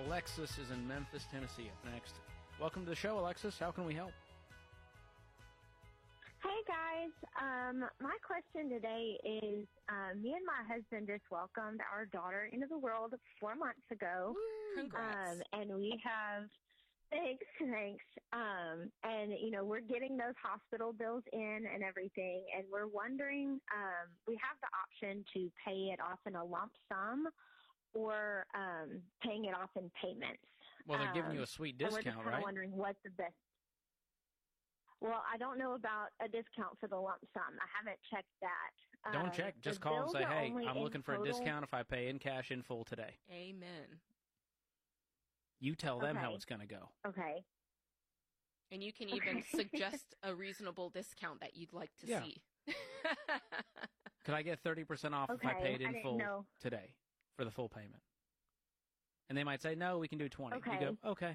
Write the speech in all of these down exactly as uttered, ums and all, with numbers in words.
Alexis is in Memphis, Tennessee up next. Welcome to the show, Alexis. How can we help? Hey, guys. Um, my question today is, uh, me and my husband just welcomed our daughter into the world four months ago. Woo, congrats. Um, and we have, thanks, thanks. Um, and, you know, we're getting those hospital bills in and everything. And we're wondering, um, we have the option to pay it off in a lump sum or um, paying it off in payments. Well, they're giving Um, you a sweet and we're discount, just kind right? of wondering what's the best. Well, I don't know about a discount for the lump sum. I haven't checked that. Don't Um, check. Just the call and bills say, are hey, only I'm in looking for a total- discount if I pay in cash in full today. Amen. You tell them Okay. how it's going to go. Okay. And you can even Okay. suggest a reasonable discount that you'd like to Yeah. see. Could I get thirty percent off if I Okay, paid I in didn't full know. today for the full payment? And they might say, no, we can do twenty. Okay. You go, okay.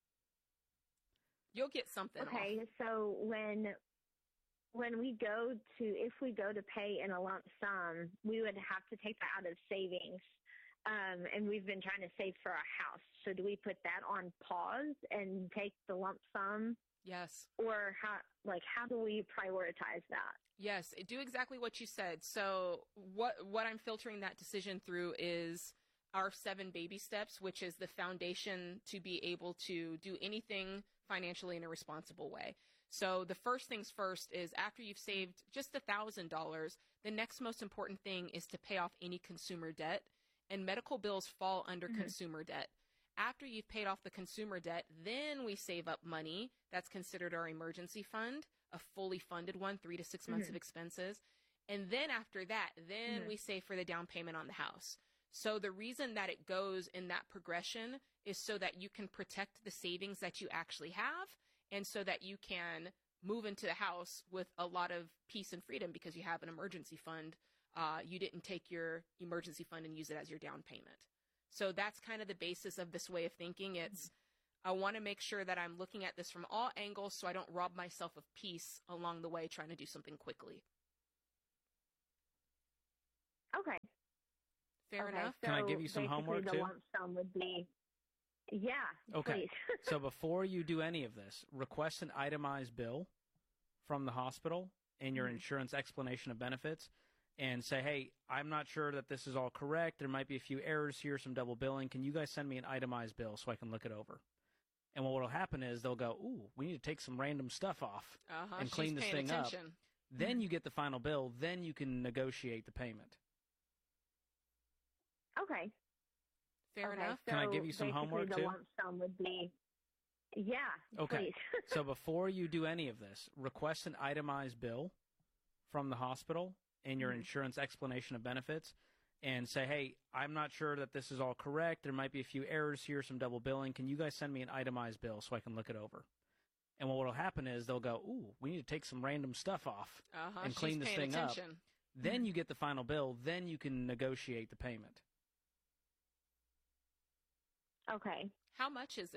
You'll get something off. Okay, so when when we go to, if we go to pay in a lump sum, we would have to take that out of savings. Um, and we've been trying to save for our house. So do we put that on pause and take the lump sum? Yes. Or how, like, how do we prioritize that? Yes, do exactly what you said. So what what I'm filtering that decision through is our seven baby steps, which is the foundation to be able to do anything financially in a responsible way. So the first things first is after you've saved just one thousand dollars, the next most important thing is to pay off any consumer debt, and medical bills fall under Mm-hmm. consumer debt. After you've paid off the consumer debt, then we save up money. That's considered our emergency fund, a fully funded one, three to six months Mm-hmm. of expenses. And then after that, then Mm-hmm. we save for the down payment on the house. So the reason that it goes in that progression is so that you can protect the savings that you actually have, and so that you can move into the house with a lot of peace and freedom because you have an emergency fund. Uh, you didn't take your emergency fund and use it as your down payment. So that's kind of the basis of this way of thinking. It's, I want to make sure that I'm looking at this from all angles so I don't rob myself of peace along the way trying to do something quickly. Okay. Fair Okay, enough? So Can I give you some basically homework, the too? lump sum would be, yeah, Okay. please. So before you do any of this, request an itemized bill from the hospital and your insurance explanation of benefits and say, hey, I'm not sure that this is all correct. There might be a few errors here, some double billing. Can you guys send me an itemized bill so I can look it over? And what will happen is they'll go, ooh, we need to take some random stuff off Uh-huh, and she's clean this paying thing up. attention. Then you get the final bill. Then you can negotiate the payment. Okay. Fair Okay, enough? So Can I give you some basically homework, the too? lump sum would be, yeah, Okay. please. So before you do any of this, request an itemized bill from the hospital and your insurance explanation of benefits and say, hey, I'm not sure that this is all correct. There might be a few errors here, some double billing. Can you guys send me an itemized bill so I can look it over? And what will happen is they'll go, ooh, we need to take some random stuff off Uh-huh, and she's clean this paying thing up. attention. Then you get the final bill. Then you can negotiate the payment. Okay. How much is it?